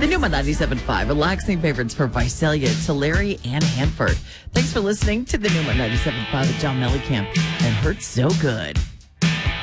The Numa 97.5, relaxing favorites for Visalia, Tulare, and Hanford. Thanks for listening to the Numa 97.5 with John Mellencamp. It hurts so good.